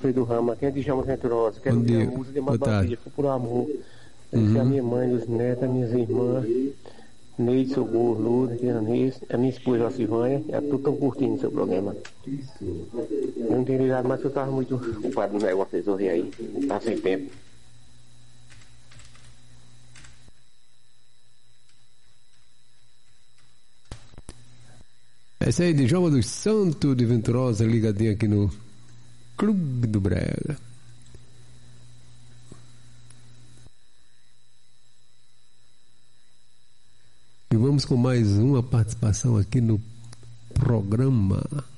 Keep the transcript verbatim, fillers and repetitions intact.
Alfredo Rama, quem é de Djalma Venturosa, quero ouvir a música de uma batida, foi por amor. Essa é a minha mãe, os netos, minhas irmãs, Neide, Socorro, Lúcia, a minha esposa, a Silvânia, é tudo tão curtindo o seu programa. Eu não tenho ligado, mas eu estava muito ocupado no negócio de resolver aí, tá sem tempo. Essa aí de Djalma dos Santos de Venturosa, ligadinho aqui no Clube do Brega. E vamos com mais uma participação aqui no programa.